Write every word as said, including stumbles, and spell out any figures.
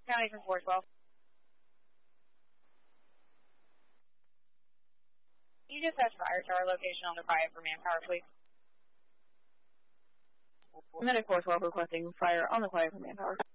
County from four twelve. You just have fire to our location on the quiet for manpower, please. Medic four twelve requesting fire on the quiet for manpower.